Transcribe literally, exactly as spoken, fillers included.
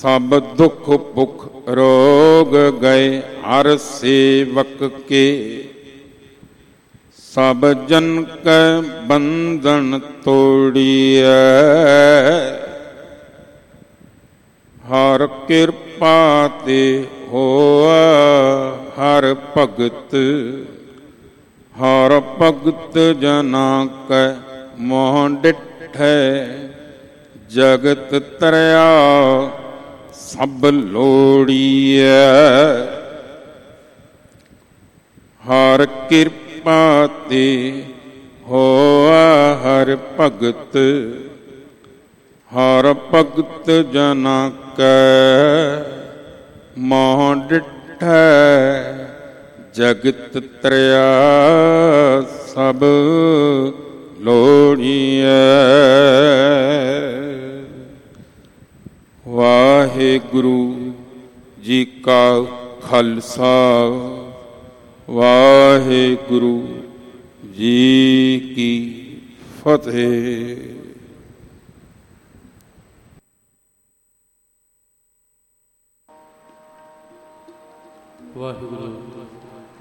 ਸਭ ਦੁਖ ਭੁਖ ਰੋਗ ਗਏ ਹਰ ਸੇਵਕ ਕੇ। ਸਭ ਜਨ ਕੈ ਬੰਧਨ ਤੋੜੀਐ ਹਰ ਕਿਰਪਾ ਤੇ ਹੋਆ ਹਰ ਭਗਤ। ਹਰ ਭਗਤ ਜਨਾ ਕੈ ਮੋਹ ਡਿਠੈ ਜਗਤ ਤਰਿਆ ਸਭ ਲੋੜੀਐ। ਹਰ ਕਿਰਪਾ ਤੇ ਹੋਆ ਹਰ ਭਗਤ। ਹਰ ਭਗਤ ਜਨਾ ਕੈ ਮੋਹ ਡਿਠੈ ਜਗਤ ਤਰਿਆ ਸਭ ਲੋੜੀਐ। ਵਾਹਿਗੁਰੂ ਜੀ ਕਾ ਖਾਲਸਾ ਵਾਹਿਗੁਰੂ ਜੀ ਕੀ ਫਤਿਹ। ਵਾਹਿਗੁਰੂ